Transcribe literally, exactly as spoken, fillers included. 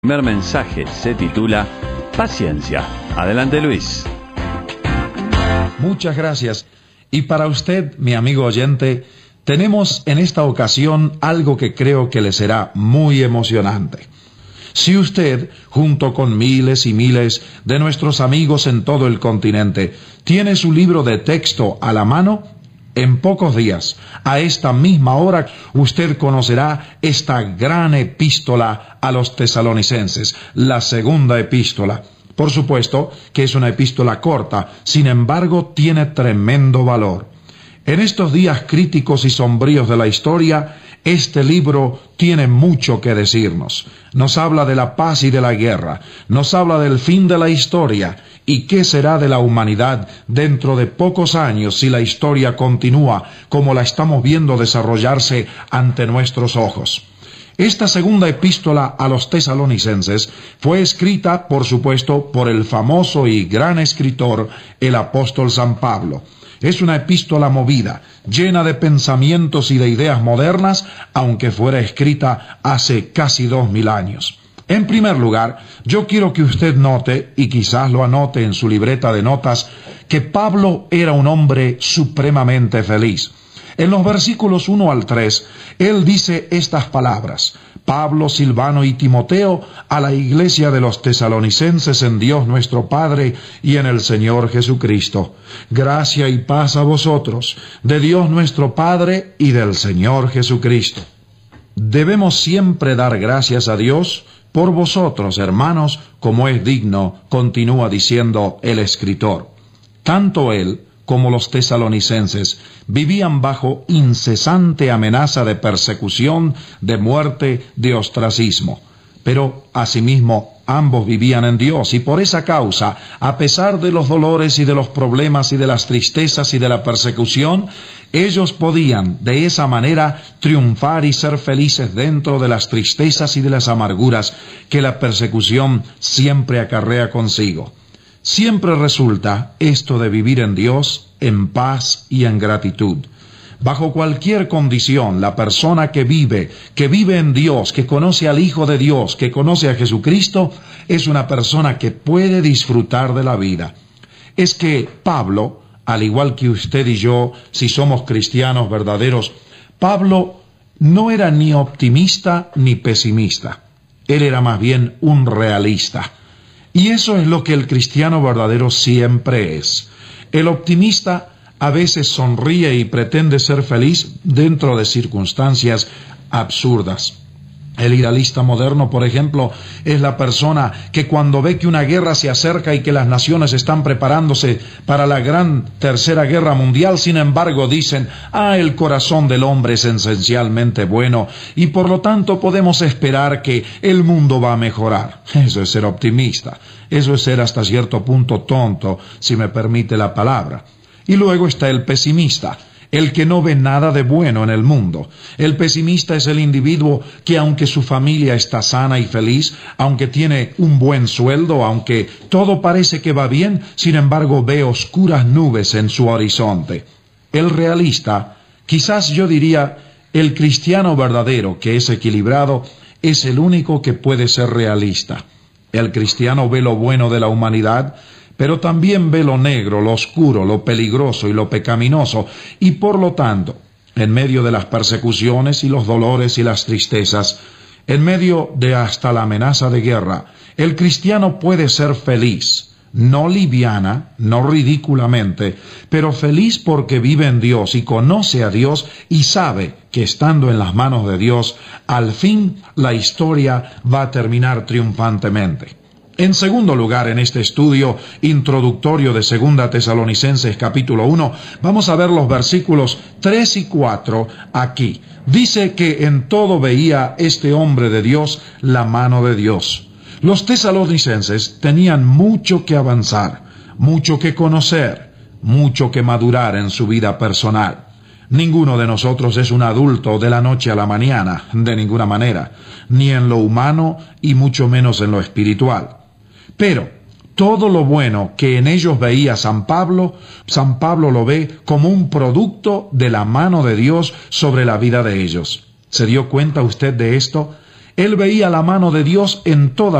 El primer mensaje se titula Paciencia. Adelante, Luis. Muchas gracias. Y para usted, mi amigo oyente, tenemos en esta ocasión algo que creo que le será muy emocionante. Si usted, junto con miles y miles de nuestros amigos en todo el continente, tiene su libro de texto a la mano, en pocos días, a esta misma hora, usted conocerá esta gran epístola a los tesalonicenses, la segunda epístola. Por supuesto que es una epístola corta, sin embargo tiene tremendo valor. En estos días críticos y sombríos de la historia, este libro tiene mucho que decirnos. Nos habla de la paz y de la guerra, nos habla del fin de la historia y qué será de la humanidad dentro de pocos años si la historia continúa como la estamos viendo desarrollarse ante nuestros ojos. Esta segunda epístola a los tesalonicenses fue escrita, por supuesto, por el famoso y gran escritor, el apóstol San Pablo. Es una epístola movida, llena de pensamientos y de ideas modernas, aunque fuera escrita hace casi dos mil años. En primer lugar, yo quiero que usted note, y quizás lo anote en su libreta de notas, que Pablo era un hombre supremamente feliz. En los versículos uno al tres, él dice estas palabras: Pablo, Silvano y Timoteo, a la iglesia de los tesalonicenses en Dios nuestro Padre y en el Señor Jesucristo. Gracia y paz a vosotros, de Dios nuestro Padre y del Señor Jesucristo. Debemos siempre dar gracias a Dios por vosotros, hermanos, como es digno, continúa diciendo el escritor. Tanto él como los tesalonicenses vivían bajo incesante amenaza de persecución, de muerte, de ostracismo. Pero, asimismo, ambos vivían en Dios, y por esa causa, a pesar de los dolores y de los problemas y de las tristezas y de la persecución, ellos podían, de esa manera, triunfar y ser felices dentro de las tristezas y de las amarguras que la persecución siempre acarrea consigo. Siempre resulta esto de vivir en Dios, en paz y en gratitud. Bajo cualquier condición, la persona que vive, que vive en Dios, que conoce al Hijo de Dios, que conoce a Jesucristo, es una persona que puede disfrutar de la vida. Es que Pablo, al igual que usted y yo, si somos cristianos verdaderos, Pablo no era ni optimista ni pesimista. Él era más bien un realista. Y eso es lo que el cristiano verdadero siempre es. El optimista a veces sonríe y pretende ser feliz dentro de circunstancias absurdas. El idealista moderno, por ejemplo, es la persona que cuando ve que una guerra se acerca y que las naciones están preparándose para la gran tercera guerra mundial, sin embargo dicen, ah, el corazón del hombre es esencialmente bueno y por lo tanto podemos esperar que el mundo va a mejorar. Eso es ser optimista, eso es ser hasta cierto punto tonto, si me permite la palabra. Y luego está el pesimista, el que no ve nada de bueno en el mundo. El pesimista es el individuo que, aunque su familia está sana y feliz, aunque tiene un buen sueldo, aunque todo parece que va bien, sin embargo ve oscuras nubes en su horizonte. El realista, quizás yo diría, el cristiano verdadero que es equilibrado, es el único que puede ser realista. El cristiano ve lo bueno de la humanidad, pero también ve lo negro, lo oscuro, lo peligroso y lo pecaminoso, y por lo tanto, en medio de las persecuciones y los dolores y las tristezas, en medio de hasta la amenaza de guerra, el cristiano puede ser feliz, no liviana, no ridículamente, pero feliz porque vive en Dios y conoce a Dios y sabe que estando en las manos de Dios, al fin la historia va a terminar triunfantemente. En segundo lugar, en este estudio introductorio de Segunda Tesalonicenses capítulo uno, vamos a ver los versículos tres y cuatro aquí. Dice que en todo veía este hombre de Dios la mano de Dios. Los tesalonicenses tenían mucho que avanzar, mucho que conocer, mucho que madurar en su vida personal. Ninguno de nosotros es un adulto de la noche a la mañana, de ninguna manera, ni en lo humano y mucho menos en lo espiritual. Pero todo lo bueno que en ellos veía San Pablo, San Pablo lo ve como un producto de la mano de Dios sobre la vida de ellos. ¿Se dio cuenta usted de esto? Él veía la mano de Dios en toda